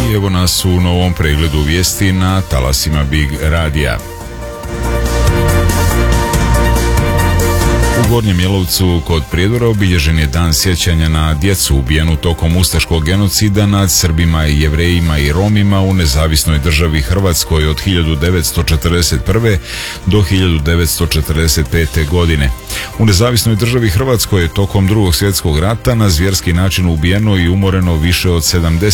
I evo nas u novom pregledu vijesti na talasima Big Radija. U Gornjem Jelovcu kod Prijedora obilježen je dan sjećanja na djecu ubijenu tokom ustaškog genocida nad Srbima i Jevrejima i Romima u nezavisnoj državi Hrvatskoj od 1941. do 1945. godine. U nezavisnoj državi Hrvatskoj je tokom Drugog svjetskog rata na zvjerski način ubijeno i umoreno više od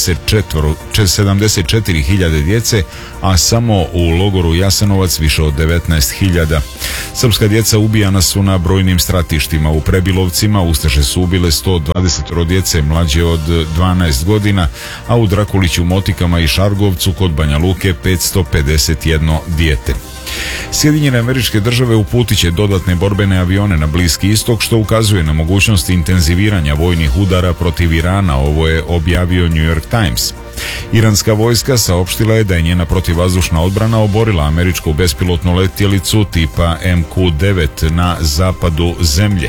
74.000 djece, a samo u logoru Jasenovac više od 19.000. Srpska djeca ubijana su na brojnim stratištima. U Prebilovcima ustaše su ubile 120 djece mlađe od 12 godina, a u Drakuliću, Motikama i Šargovcu kod Banja Luke 551 dijete. Sjedinjene Američke Države uputit će dodatne borbene avione na Bliski istok, što ukazuje na mogućnost intenziviranja vojnih udara protiv Irana, ovo je objavio New York Times. Iranska vojska saopštila je da je njena protivvazdušna odbrana oborila američku bespilotnu letjelicu tipa MQ-9 na zapadu zemlje.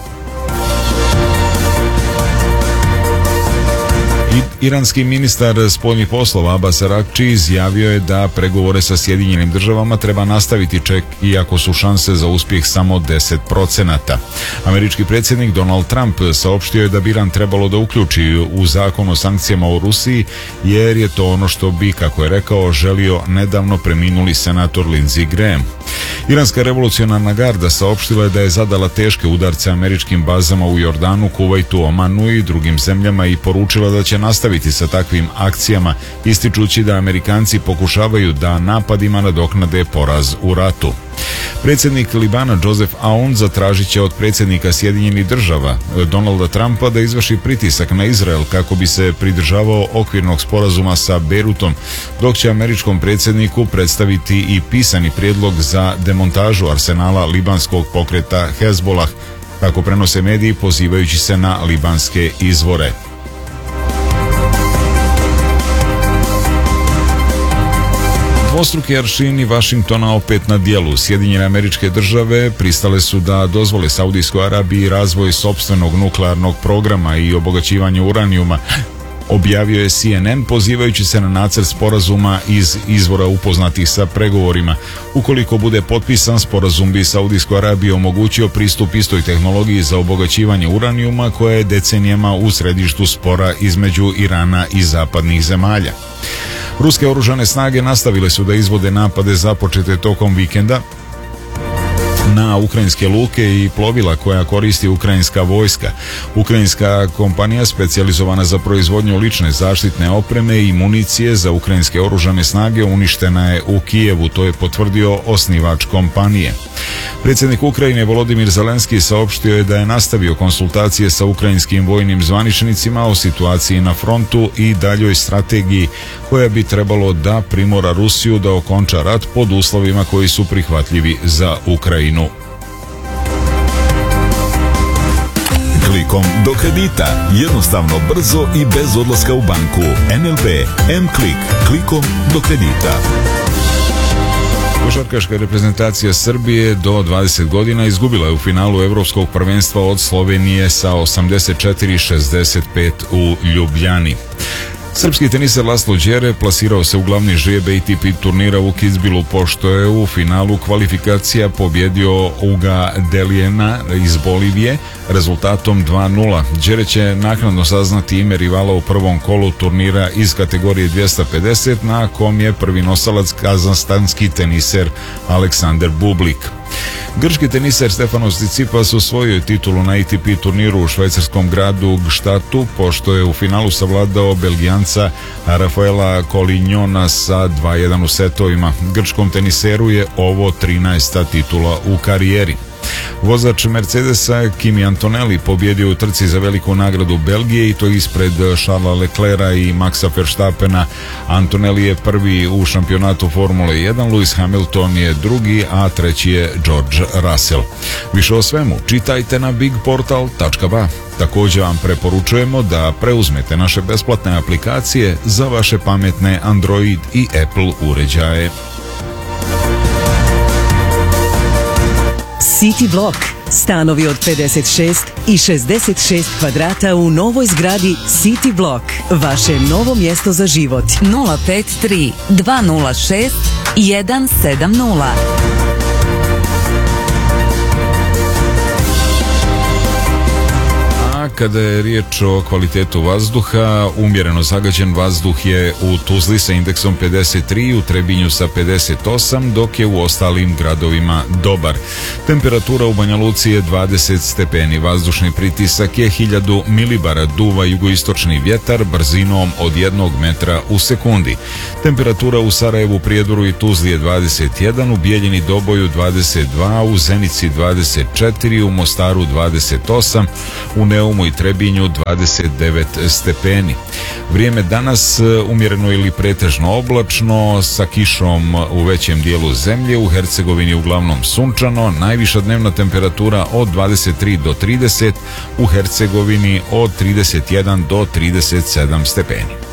Iranski ministar spoljnih poslova Abbas Araghči izjavio je da pregovore sa Sjedinjenim Državama treba nastaviti čak iako su šanse za uspjeh samo 10%. Američki predsjednik Donald Trump saopštio je da bi Iran trebalo da uključi u zakon o sankcijama u Rusiji, jer je to ono što bi, kako je rekao, želio nedavno preminuli senator Lindsey Graham. Iranska revolucionarna garda saopštila je da je zadala teške udarce američkim bazama u Jordanu, Kuvajtu, Omanu i drugim zemljama i poručila da će nastaviti sa takvim akcijama, ističući da Amerikanci pokušavaju da napadima nadoknade poraz u ratu. Predsjednik Libana Joseph Aoun zatražit će od predsjednika Sjedinjenih Država Donalda Trumpa da izvrši pritisak na Izrael kako bi se pridržavao okvirnog sporazuma sa Beirutom, dok će američkom predsjedniku predstaviti i pisani prijedlog za demontažu arsenala libanskog pokreta Hezbollah, kako prenose mediji pozivajući se na libanske izvore. Dvostruki aršini Vašingtona opet na djelu. Sjedinjene Američke Države pristale su da dozvole Saudijskoj Arabiji razvoj sopstvenog nuklearnog programa i obogaćivanje uranijuma, objavio je CNN pozivajući se na nacrt sporazuma iz izvora upoznatih sa pregovorima. Ukoliko bude potpisan, sporazum bi Saudijskoj Arabiji omogućio pristup istoj tehnologiji za obogaćivanje uranijuma koja je decenijama u središtu spora između Irana i zapadnih zemalja. Ruske oružane snage nastavile su da izvode napade započete tokom vikenda na ukrajinske luke i plovila koja koristi ukrajinska vojska. Ukrajinska kompanija specijalizovana za proizvodnju lične zaštitne opreme i municije za ukrajinske oružane snage uništena je u Kijevu, to je potvrdio osnivač kompanije. Predsjednik Ukrajine Volodimir Zelenski saopštio je da je nastavio konsultacije sa ukrajinskim vojnim zvaničnicima o situaciji na frontu i daljoj strategiji koja bi trebalo da primora Rusiju da okonča rat pod uslovima koji su prihvatljivi za Ukrajinu. Klikom do kredita. Jednostavno, brzo i bez odlaska u banku. NLB M-Klik. Klikom do kredita. Košarkaška reprezentacija Srbije do 20 godina izgubila je u finalu Evropskog prvenstva od Slovenije sa 84-65 u Ljubljani. Srpski teniser Laslo Đere plasirao se u glavni žrijeb ATP turnira u Kitzbühelu, pošto je u finalu kvalifikacija pobjedio Uga Delijena iz Bolivije rezultatom 2:0. Đere će naknadno saznati ime rivala u prvom kolu turnira iz kategorije 250, na kom je prvi nosalac kazahstanski teniser Aleksandar Bublik. Grčki teniser Stefanos Tsitsipas osvojio je titulu na ATP turniru u švajcarskom gradu Gštatu, pošto je u finalu savladao Belgijanca Rafaela Kolinjona sa 2:1 u setovima. Grčkom teniseru je ovo 13. titula u karijeri. Vozač Mercedesa Kimi Antonelli pobjedio u trci za veliku nagradu Belgije i to ispred Charlesa Leclerca i Maxa Verstappena. Antonelli je prvi u šampionatu Formule 1, Lewis Hamilton je drugi, a treći je George Russell. Više o svemu čitajte na bigportal.ba. Također vam preporučujemo da preuzmete naše besplatne aplikacije za vaše pametne Android i Apple uređaje. City Blok. Stanovi od 56 i 66 kvadrata u novoj zgradi City Block. Vaše novo mjesto za život. 053 206 170. Kada je riječ o kvalitetu vazduha, umjereno zagađen vazduh je u Tuzli sa indeksom 53, u Trebinju sa 58, dok je u ostalim gradovima dobar. Temperatura u Banja Luci je 20 stepeni, vazdušni pritisak je 1000 milibara, duva jugoistočni vjetar brzinom od 1 metra u sekundi. Temperatura u Sarajevu, Prijedoru i Tuzli je 21, u Bijeljini, Doboju 22, u Zenici 24, u Mostaru 28, u Neumu i Trebinju 29 stepeni. Vrijeme danas umjereno ili pretežno oblačno sa kišom u većem dijelu zemlje, u Hercegovini uglavnom sunčano, najviša dnevna temperatura od 23 do 30, u Hercegovini od 31 do 37 stepeni.